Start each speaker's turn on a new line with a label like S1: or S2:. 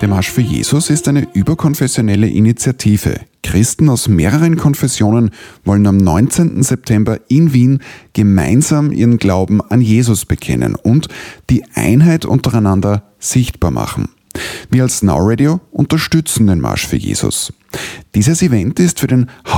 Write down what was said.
S1: Der Marsch für Jesus ist eine überkonfessionelle Initiative. Christen aus mehreren Konfessionen wollen am 19. September in Wien gemeinsam ihren Glauben an Jesus bekennen und die Einheit untereinander sichtbar machen. Wir als Now Radio unterstützen den Marsch für Jesus. Dieses Event ist für den